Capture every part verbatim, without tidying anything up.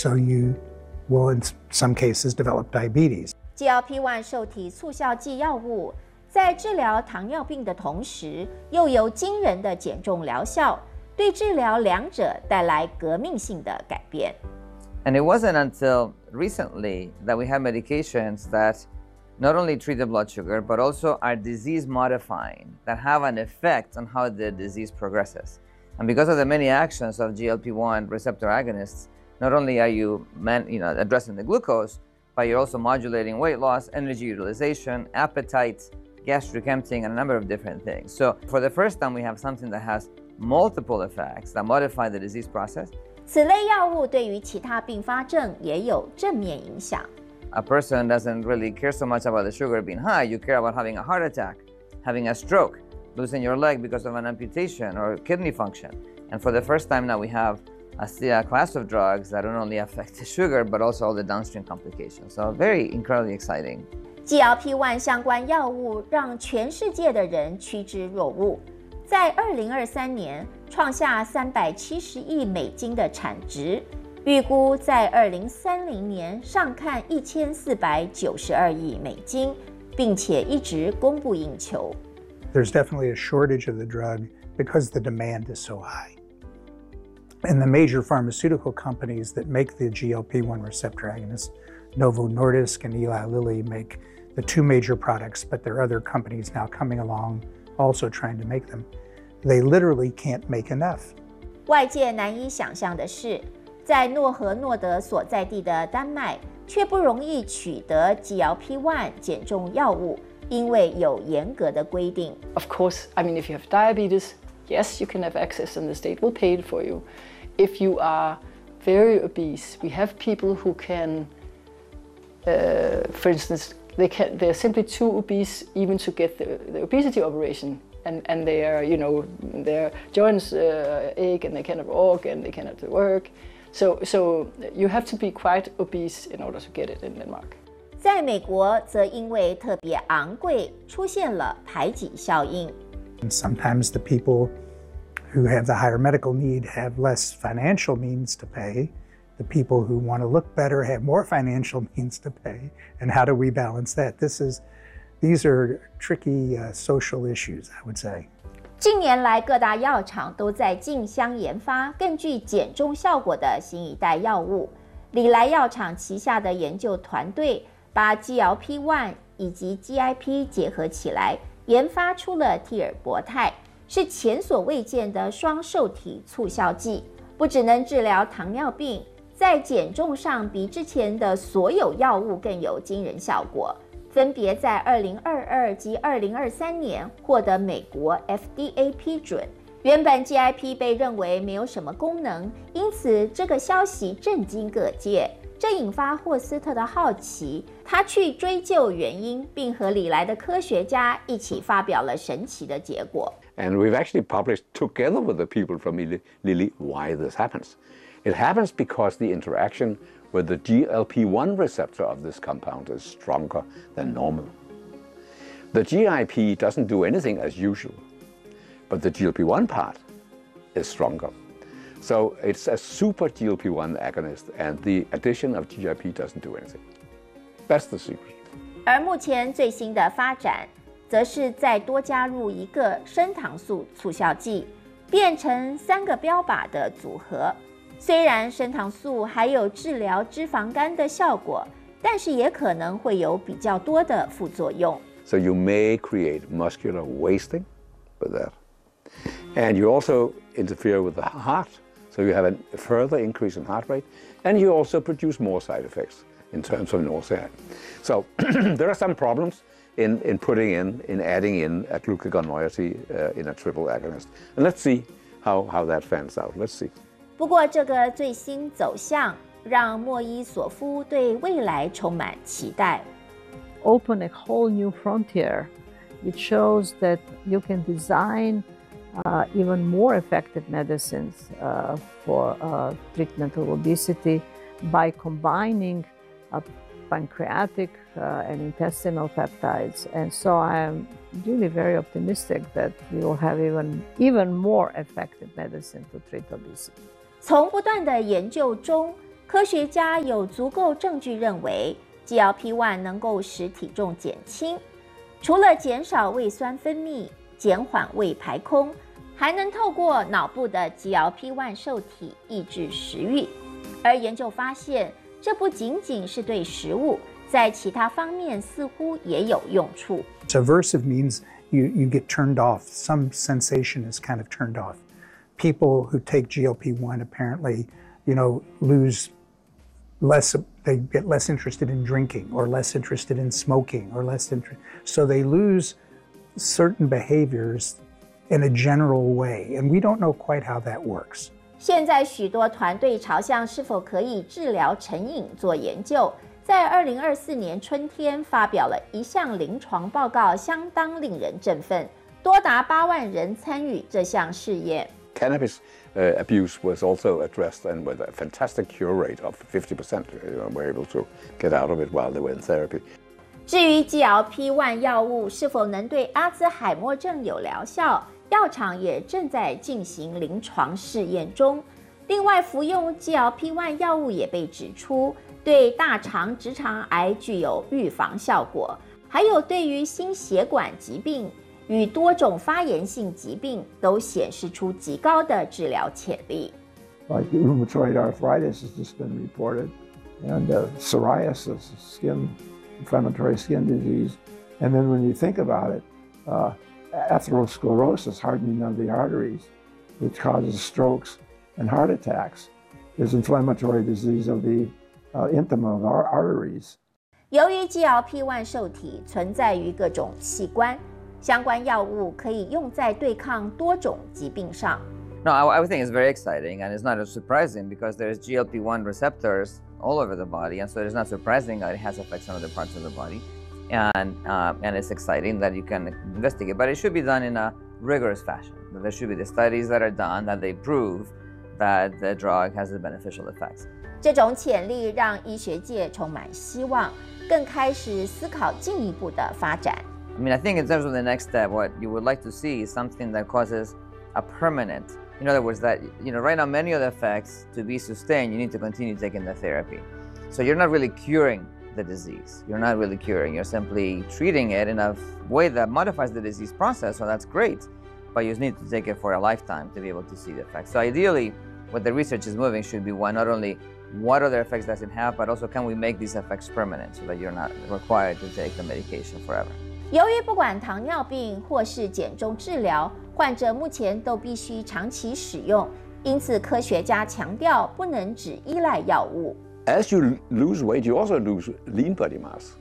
so you will in some cases develop diabetes. G L P 一 受体促效剂药物在治疗糖尿病的同时，又有惊人的减重疗效，对治疗两者带来革命性的改变。 And it wasn't until recently that we have medications that not only treat the blood sugar, but also are disease modifying, that have an effect on how the disease progresses. And because of the many actions of G L P one receptor agonists, not only are you, man, you know, addressing the glucose, but you're also modulating weight loss, energy utilization, appetite, gastric emptying, and a number of different things. So for the first time, we have something that has multiple effects that modify the disease process. 此类药物对于其他并发症也有正面影响。 A person doesn't really care so much about the sugar being high. You care about having a heart attack, having a stroke, losing your leg because of an amputation or kidney function. And for the first time now, we have a, a class of drugs that not only affect the sugar, but also all the downstream complications. So very incredibly exciting. G L P 一 相关药物让全世界的人趋之若鹜。在二零二三年创下三百七十亿美金的产值，预估在二零三零年上看一千四百九十二亿美金，并且一直供不应求。 There's definitely a shortage of the drug because the demand is so high. And the major pharmaceutical companies that make the G L P one receptor agonists, Novo Nordisk and Eli Lilly, make the two major products, but there are other companies now coming along also trying to make them. They literally can't make enough. 外界难以想象的是，在诺和诺德所在地的丹麦，却不容易取得 G L P 一 减重药物，因为有严格的规定。 Of course, I mean, if you have diabetes, yes, you can have access and the state will pay it for you. If you are very obese, we have people who can, uh, for instance, they can, they're simply too obese even to get the, the obesity operation. And, and their, you know, their joints uh, ache and they cannot walk and they cannot work. So, so you have to be quite obese in order to get it in Denmark. 在美国，则因为特别昂贵，出现了排挤效应。 And sometimes the people who have the higher medical need have less financial means to pay. The people who want to look better have more financial means to pay. And how do we balance that? This is These are tricky uh, social issues, I would say. 近年来，各大药厂都在竞相研发更具减重效果的新一代药物。礼来药厂旗下的研究团队把 G L P 一 以及 G I P 结合起来，研发出了替尔博泰，是前所未见的双受体促效剂，不只能治疗糖尿病，在减重上比之前的所有药物更有惊人效果。分别在二零二二及二零二三年获得美国 F D A 批准。原本 G I P 被认为没有什么功能，因此这个消息震惊各界。这引发霍斯特的好奇，他去追究原因，并和礼来的科学家一起发表了神奇的结果。 And we've actually published together with the people from Lilly why this happens. It happens because the interaction with the G L P one receptor of this compound is stronger than normal. The G I P doesn't do anything as usual, but the G L P one part is stronger. So it's a super G L P one agonist, and the addition of G I P doesn't do anything. That's the secret. 而目前最新的发展，则是再多加入一个升糖素促效剂，变成三个标靶的组合。虽然升糖素还有治疗脂肪肝的效果，但是也可能会有比较多的副作用。 So you may create muscular wasting with that. And you also interfere with the heart. So you have a further increase in heart rate. And you also produce more side effects in terms of nausea. So there are some problems in, in putting in, in adding in a glucagon moiety uh, in a triple agonist. And let's see how, how that fans out. Let's see. 不过，这个最新走向让莫伊索夫对未来充满期待。 Open a whole new frontier. It shows that you can design uh, even more effective medicines uh, for uh, treatment of obesity by combining uh, pancreatic uh, and intestinal peptides. And so I'm really very optimistic that we will have even, even more effective medicine to treat obesity. 从不断的研究中， 科学家有足够证据认为 G L P 一 能够使体重减轻，除了减少胃酸分泌、减缓胃排空，还能透过脑部的 G L P 一 受体抑制食欲。而研究发现，这不仅仅是对食物，在其他方面似乎也有用处。 Aversive means you, you get turned off. Some sensation is kind of turned off. People who take G L P 一 apparently, you know, lose less, they get less interested in drinking or less interested in smoking or less interest. So they lose certain behaviors in a general way. And we don't know quite how that works. 现在许多团队朝向是否可以治疗成瘾做研究，在二零二四年春天发表了一项临床报告，相当令人振奋，多达八万人参与这项试验。 Cannabis uh, abuse was also addressed, and with a fantastic cure rate of fifty percent, you know, were able to get out of it while they were in therapy. 至于 G L P 一 药物是否能对阿兹海默症有疗效，药厂也正在进行临床试验中。另外，服用 G L P 一 药物也被指出对大肠直肠癌具有预防效果，还有对于心血管疾病与多种发炎性疾病都显示出极高的治疗潜力。 Like rheumatoid arthritis has just been reported, and uh, psoriasis, skin inflammatory skin disease, and then when you think about it, uh, atherosclerosis, hardening of the arteries, which causes strokes and heart attacks, is inflammatory disease of the uh, intima of our arteries. 由于 G L P 一 受体存在于各种器官，相关药物可以用在对抗多种疾病上。 No, I, I would think it's very exciting, and it's not surprising because there's G L P 一 receptors all over the body, and so it's not surprising that it has effects on other parts of the body. And, uh, and it's exciting that you can investigate, but it should be done in a rigorous fashion. There should be the studies that are done that they prove that the drug has the beneficial effects. 这种潜力让医学界充满希望，更开始思考进一步的发展。 I mean, I think in terms of the next step, what you would like to see is something that causes a permanent, in other words, that, you know, right now many of the effects, to be sustained, you need to continue taking the therapy. So you're not really curing the disease. You're not really curing. You're simply treating it in a way that modifies the disease process, so that's great, but you need to take it for a lifetime to be able to see the effects. So ideally, what the research is moving should be one, not only what other effects does it have, but also can we make these effects permanent so that you're not required to take the medication forever. 由于不管糖尿病或是减重治疗，患者目前都必须长期使用，因此科学家强调不能只依赖药物。 As you lose weight, you also lose lean body mass.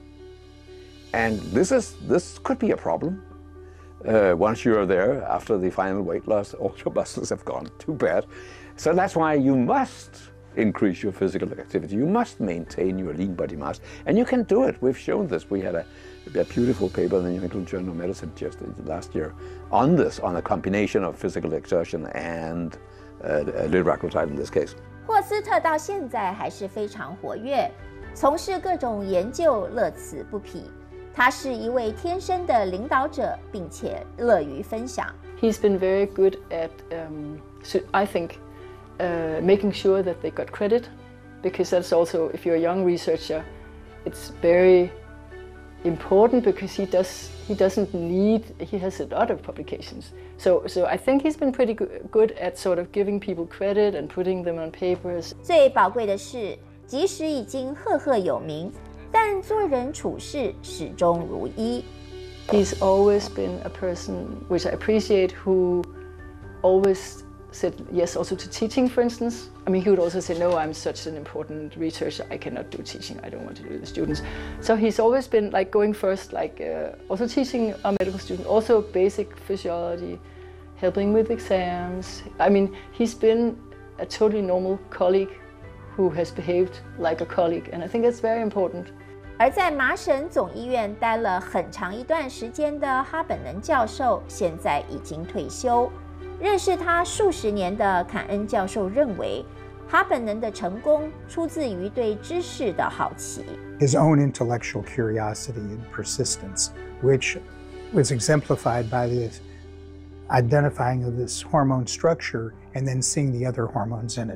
And this is this could be a problem. Uh, once you're there, after the final weight loss, all your muscles have gone. Too bad. So that's why you must increase your physical activity. You must maintain your lean body mass. And you can do it. We've shown this. We had a, a beautiful paper in the New England Journal of Medicine just last year on this, on a combination of physical exertion and uh, liraglutide in this case. 霍斯特到现在还是非常活跃，从事各种研究，乐此不疲。他是一位天生的领导者，并且乐于分享。 He's been very good at, um, so I think, uh, making sure that they got credit, because that's also, if you're a young researcher, it's very important because he does he doesn't need he has a lot of publications. So so I think he's been pretty good at sort of giving people credit and putting them on papers. 最宝贵的是，即使已经赫赫有名，但做人处事始终如一。 He's always been a person which I appreciate, who always said yes also to teaching, for instance. I mean, he would also say, no, I'm such an important researcher, I cannot do teaching, I don't want to do the students. So he's always been like going first, like uh, also teaching our medical students, also basic physiology, helping with exams. I mean, he's been a totally normal colleague who has behaved like a colleague, and I think that's very important. 而在麻省总医院待了很长一段时间的哈本能教授，现在已经退休。认识他数十年的坎恩教授认为，哈本能的成功出自于对知识的好奇。 His own intellectual curiosity and persistence, which was exemplified by this identifying of this hormone structure and then seeing the other hormones in it.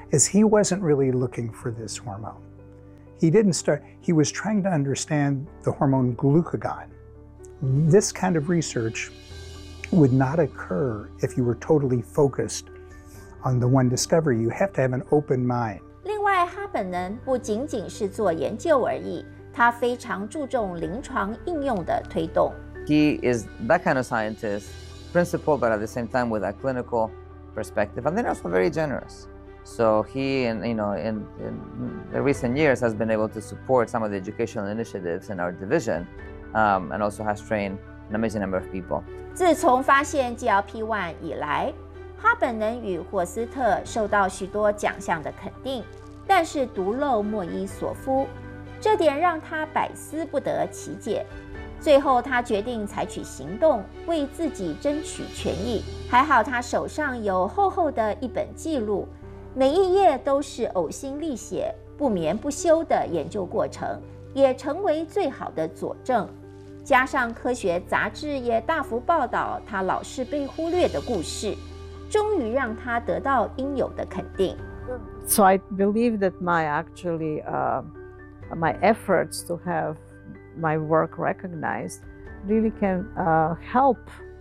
is he wasn't really looking for this hormone. He didn't start, he was trying to understand the hormone glucagon. This kind of research would not occur if you were totally focused on the one discovery. You have to have an open mind. 另外，哈本能不仅仅是做研究而已，他非常注重临床应用的推动。 He is that kind of scientist, principled, but at the same time with a clinical perspective, and then also very generous. So he, in, you know, in, in the recent years, has been able to support some of the educational initiatives in our division, um, and also has trained an amazing number of people. 自从发现 G L P 一 以来，哈本能与霍斯特受到许多奖项的肯定，但是独漏莫伊索夫，这点让他百思不得其解。最后，他决定采取行动，为自己争取权益。还好他手上有厚厚的一本记录，每一页都是呕心沥血、不眠不休的研究过程，也成为最好的佐证。加上科学杂志也大幅报道他老是被忽略的故事，终于让他得到应有的肯定。 So I believe that my actually uh, my efforts to have my work recognized really can uh, help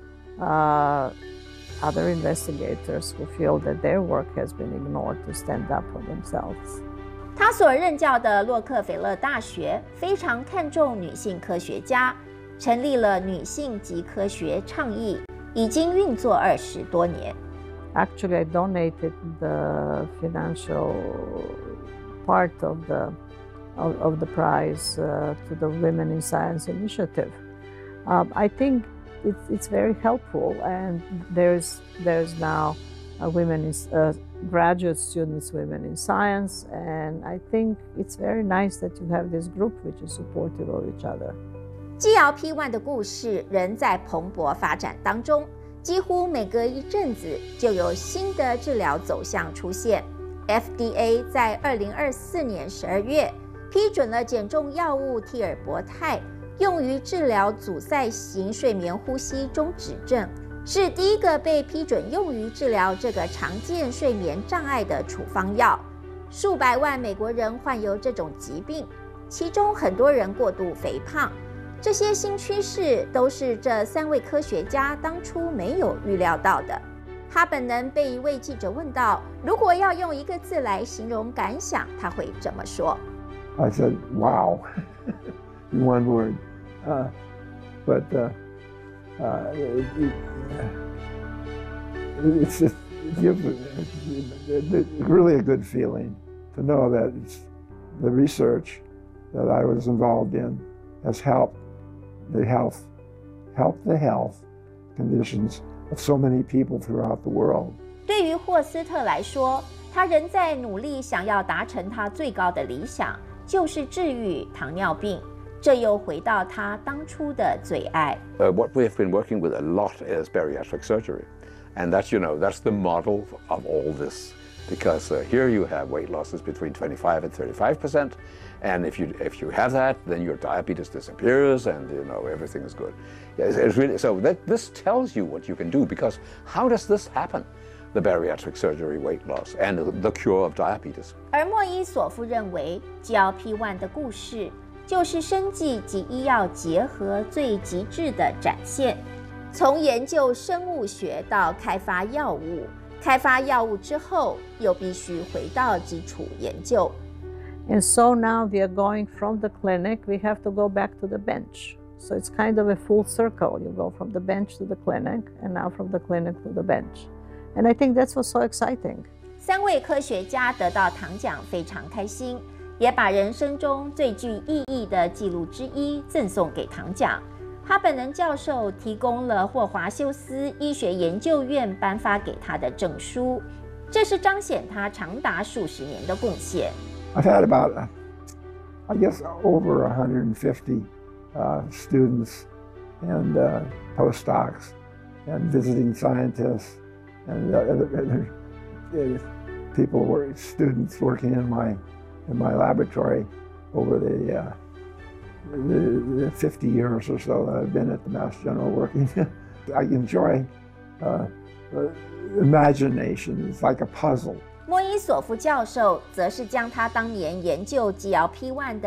uh, other investigators who feel that their work has been ignored to stand up for themselves. 他所任教的洛克菲勒大学非常看重女性科学家，成立了女性及科学倡议，已经运作二十多年。 Actually, I donated the financial part of the of, of the prize uh, to the Women in Science initiative. Um, I think it's, it's very helpful, and there's there's now uh, women in, uh, graduate students, women in science, and I think it's very nice that you have this group which is supportive of each other. G L P 一 的故事仍在蓬勃发展当中，几乎每隔一阵子就有新的治疗走向出现。F D A 在二零二四年十二月批准了减重药物替尔博泰，用于治疗阻塞型睡眠呼吸中止症，是第一个被批准用于治疗这个常见睡眠障碍的处方药。数百万美国人患有这种疾病，其中很多人过度肥胖。这些新趋势都是这三位科学家当初没有预料到的。哈本能被一位记者问到，如果要用一个字来形容感想，他会怎么说？ I said, wow, in one word. Uh, but uh, uh, it, it, it's, it gives it, really a good feeling to know that it's, the research that I was involved in has helped the health, helped the health conditions of so many people throughout the world. 对于霍斯特来说，他仍在努力想要达成他最高的理想，就是治愈糖尿病。这又回到他当初的最爱。 Uh, what we have been working with a lot is bariatric surgery, and that's you know that's the model of all this, because uh, here you have weight losses between twenty-five and thirty-five percent, and if you if you have that, then your diabetes disappears, and you know everything is good. It's, it's really so that this tells you what you can do, because how does this happen? The bariatric surgery, weight loss, and the cure of diabetes. 而莫伊索夫认为 G L P 一 的故事就是生技及医药结合最极致的展现。从研究生物学到开发药物，开发药物之后又必须回到基础研究。 And so now we are going from the clinic, we have to go back to the bench. So it's kind of a full circle. You go from the bench to the clinic, and now from the clinic to the bench. And I think that's what's so exciting. 三位科学家得到糖奖，非常开心，也把人生中最具意义的记录之一赠送给糖奖。哈本能教授提供了霍华修斯医学研究院颁发给他的证书，这是彰显他长达数十年的贡献。 I've had about, I guess, over one hundred fifty uh, students and uh, postdocs and visiting scientists and uh, other, other uh, people, were students working in my in my laboratory over the, uh, the, the fifty years or so that I've been at the Mass General working. I enjoy uh, the imagination. It's like a puzzle. 莫伊索夫教授则是将他当年研究 G L P 一 的